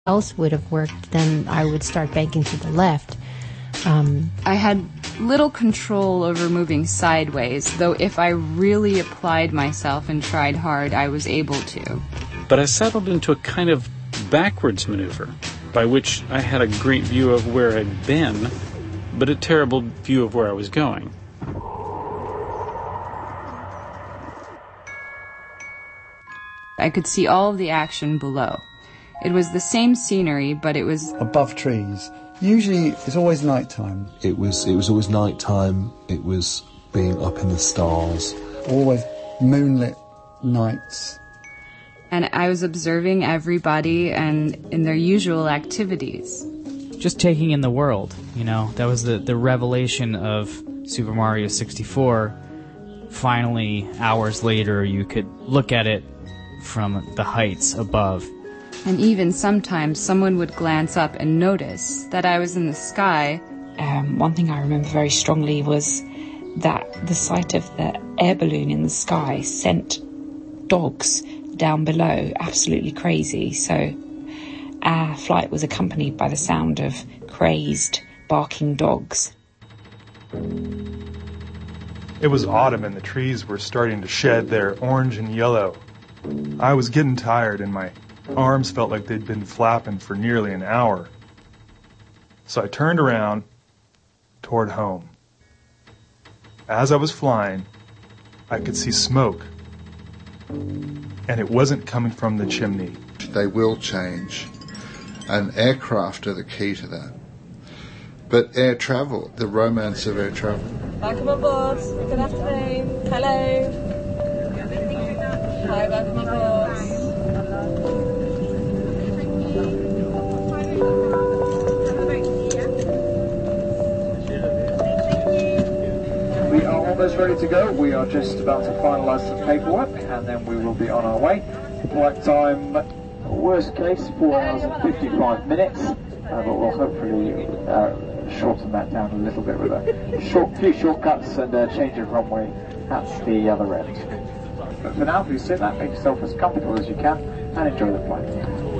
else would have worked, then I would start banking to the left. I had little control over moving sideways, though if I really applied myself and tried hard, I was able to. But I settled into a kind of backwards maneuver, by which I had a great view of where I'd been, but a terrible view of where I was going. I could see all of the action below. It was the same scenery, but it was above trees. Usually it's always nighttime. It was always nighttime. It was being up in the stars. Always moonlit nights. And I was observing everybody and in their usual activities. Just taking in the world, that was the revelation of Super Mario 64. Finally, hours later, you could look at it from the heights above. And even sometimes someone would glance up and notice that I was in the sky. One thing I remember very strongly was that the sight of the air balloon in the sky sent dogs down below absolutely crazy. So our flight was accompanied by the sound of crazed, barking dogs. It was autumn and the trees were starting to shed their orange and yellow. I was getting tired and my arms felt like they'd been flapping for nearly an hour. So I turned around toward home. As I was flying, I could see smoke, and it wasn't coming from the chimney. They will change, and aircraft are the key to that. But air travel, the romance of air travel. Welcome aboard. Good afternoon. Hello. Hi, welcome aboard. We are almost ready to go. We are just about to finalise some paperwork and then we will be on our way. Flight time, worst case, 4 hours and 55 minutes. But we'll hopefully shorten that down a little bit with a few shortcuts and a change of runway at the other end. But for now, please sit back, make yourself as comfortable as you can and enjoy the flight.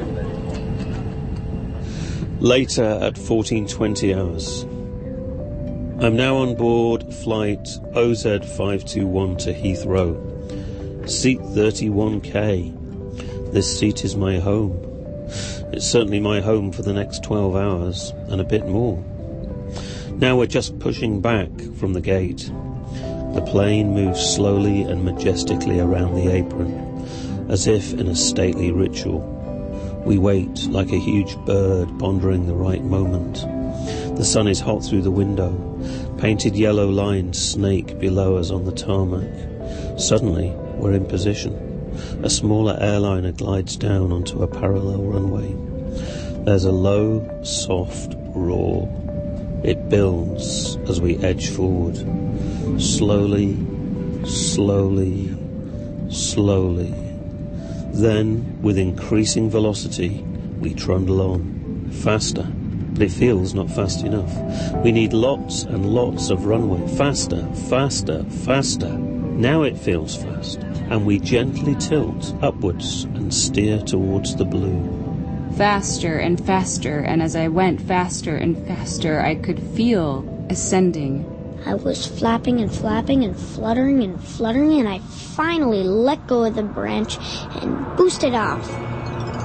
Later at 14:20 hours. I'm now on board flight OZ521 to Heathrow. Seat 31K. This seat is my home. It's certainly my home for the next 12 hours and a bit more. Now we're just pushing back from the gate. The plane moves slowly and majestically around the apron, as if in a stately ritual. We wait like a huge bird pondering the right moment. The sun is hot through the window. Painted yellow lines snake below us on the tarmac. Suddenly, we're in position. A smaller airliner glides down onto a parallel runway. There's a low, soft roar. It builds as we edge forward. Slowly, slowly, slowly. Then, with increasing velocity, we trundle on. Faster. But it feels not fast enough. We need lots and lots of runway. Faster, faster, faster. Now it feels fast. And we gently tilt upwards and steer towards the blue. Faster and faster, and as I went faster and faster, I could feel ascending. I was flapping and flapping and fluttering, and I finally let go of the branch and boosted off.